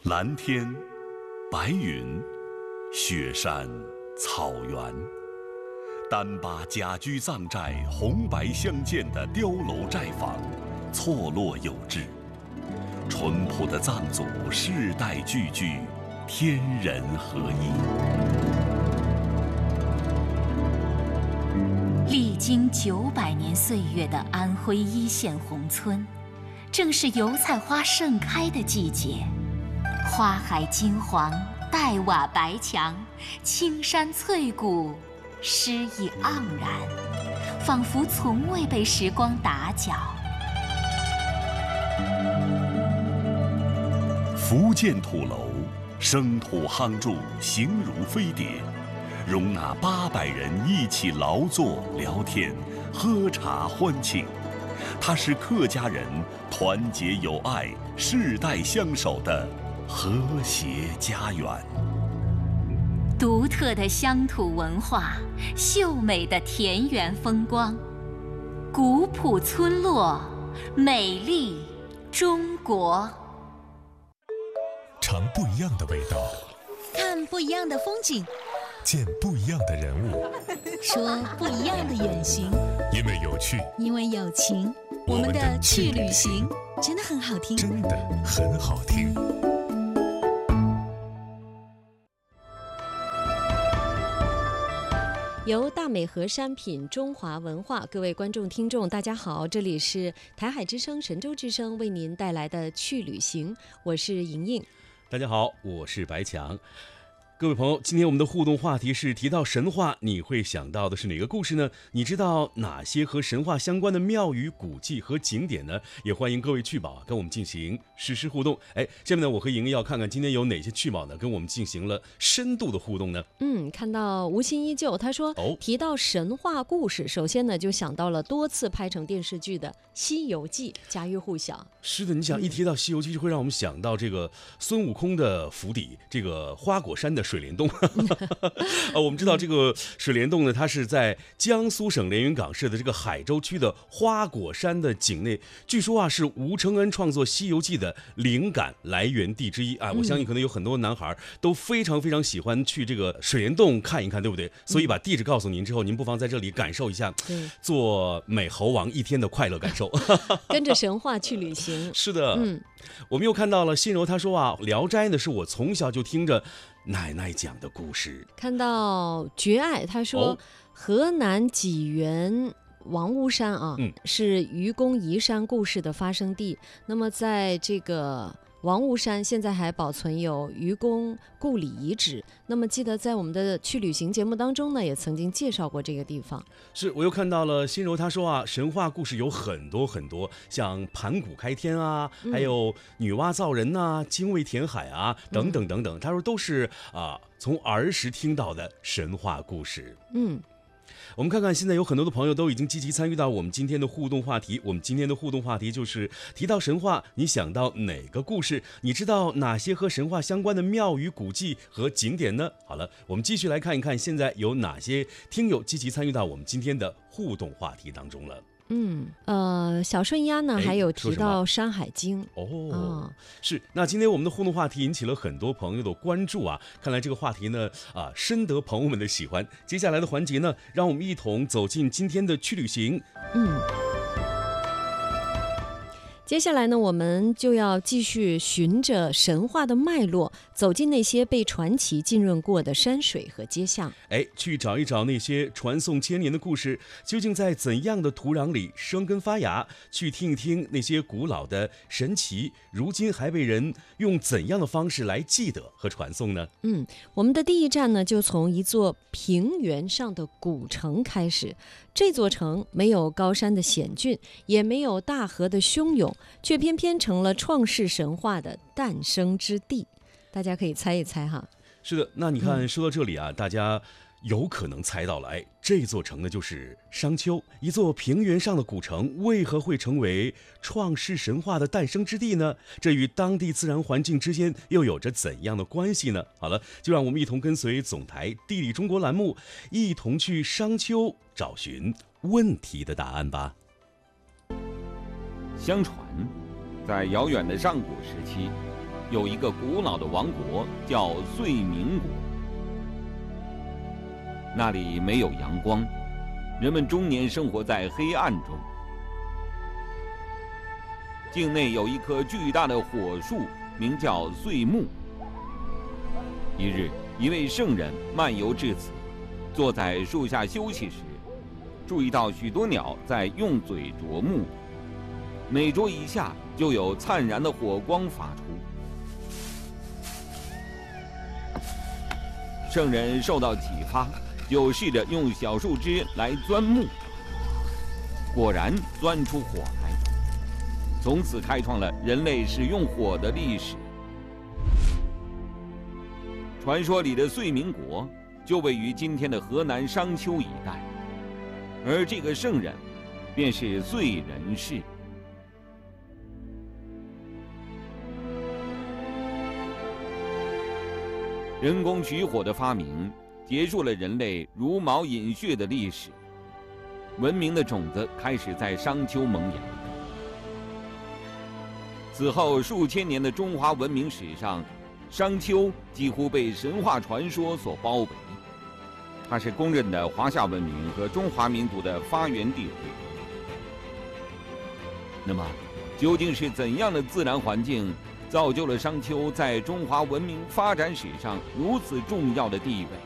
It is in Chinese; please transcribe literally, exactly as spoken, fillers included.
蓝天、白云、雪山、草原，单八家居藏寨红白相间的碉楼寨房，错落有致。淳朴的藏族世代聚居，天人合一。 历经九百年岁月的安徽一线宏村，正是油菜花盛开的季节。花海金黄，黛瓦白墙，青山翠谷，诗意盎然，仿佛从未被时光打搅。 福建土楼，生土夯筑，形如飞碟，容纳八百人一起劳作、聊天、喝茶欢庆。它是客家人团结友爱、世代相守的和谐家园。 独特的乡土文化，秀美的田园风光，古朴村落，美丽中国。 尝不一样的味道， 看不一样的风景， 见不一样的人物， 说不一样的远行。 因为有趣， 因为有情，我们的去旅行真的很好听， 真的很好听。 由大美河山品中华文化，各位观众听众大家好，这里是台海之声神州之声为您带来的去旅行，我是莹莹。 大家好，我是白强。各位朋友，今天我们的互动话题是提到神话，你会想到的是哪个故事呢？你知道哪些和神话相关的庙宇、古迹和景点呢？也欢迎各位趣宝跟我们进行实时互动。哎，下面呢，我和莹莹要看看今天有哪些趣宝呢，跟我们进行了深度的互动呢？ 嗯，看到无心依旧，他说、哦、提到神话故事，首先呢就想到了多次拍成电视剧的《西游记》，家喻户晓。 是的，你想一提到《西游记》，就会让我们想到这个孙悟空的府邸，这个花果山的水帘洞。呃，我们知道这个水帘洞呢，它是在江苏省连云港市的这个海州区的花果山的境内。据说啊，是吴承恩创作《西游记》的灵感来源地之一啊。我相信可能有很多男孩都非常非常喜欢去这个水帘洞看一看，对不对？所以把地址告诉您之后，您不妨在这里感受一下做美猴王一天的快乐感受， 跟着神话去旅行。 是的，嗯，我们又看到了心柔，他说啊，《聊斋》呢是我从小就听着奶奶讲的故事。 看到绝爱，他说、哦、河南济源王屋山啊、嗯，是愚公移山故事的发生地。那么在这个王屋山现在还保存有愚公故里遗址。那么记得在我们的去旅行节目当中呢，也曾经介绍过这个地方。 是，我又看到了心柔他说啊，神话故事有很多很多，像盘古开天啊，嗯、还有女娲造人呐、啊、精卫填海啊等等等等。他说都是啊从儿时听到的神话故事。嗯。我们看看，现在有很多的朋友都已经积极参与到我们今天的互动话题。我们今天的互动话题就是提到神话，你想到哪个故事？你知道哪些和神话相关的庙宇、古迹和景点呢？好了，我们继续来看一看，现在有哪些听友积极参与到我们今天的互动话题当中了。 嗯，呃，小顺丫呢还有提到《山海经》 哦、嗯，是。那今天我们的互动话题引起了很多朋友的关注啊，看来这个话题呢啊深得朋友们的喜欢。接下来的环节呢，让我们一同走进今天的去旅行。嗯。 接下来呢，我们就要继续循着神话的脉络，走进那些被传奇浸润过的山水和街巷。 哎，去找一找那些传颂千年的故事，究竟在怎样的土壤里生根发芽？去听一听那些古老的神奇，如今还被人用怎样的方式来记得和传颂呢？ 嗯，我们的第一站呢，就从一座平原上的古城开始。这座城没有高山的险峻，也没有大河的汹涌，却偏偏成了创世神话的诞生之地。大家可以猜一猜哈。 是的，那你看，说到这里啊，嗯、大家有可能猜到了，哎，这座城呢就是商丘，一座平原上的古城，为何会成为创世神话的诞生之地呢？这与当地自然环境之间又有着怎样的关系呢？好了，就让我们一同跟随总台地理中国栏目，一同去商丘找寻问题的答案吧。 相传，在遥远的上古时期， 有一个古老的王国，叫遂明国。那里没有阳光，人们终年生活在黑暗中。境内有一棵巨大的火树，名叫岁木。一日，一位圣人漫游至此，坐在树下休息时，注意到许多鸟在用嘴啄木，每啄一下就有灿然的火光发出。圣人受到启发，就试着用小树枝来钻木，果然钻出火来。从此开创了人类使用火的历史。传说里的遂明国就位于今天的河南商丘一带，而这个圣人便是燧人氏。人工取火的发明结束了人类茹毛饮血的历史，文明的种子开始在商丘萌芽。此后数千年的中华文明史上，商丘几乎被神话传说所包围，它是公认的华夏文明和中华民族的发源地。那么，究竟是怎样的自然环境造就了商丘在中华文明发展史上如此重要的地位？